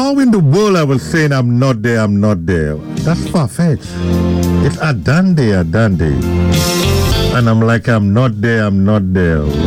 How in the world I was saying I'm not there, I'm not there? That's far-fetched. It's Adande, Adande. And I'm like, I'm not there, I'm not there.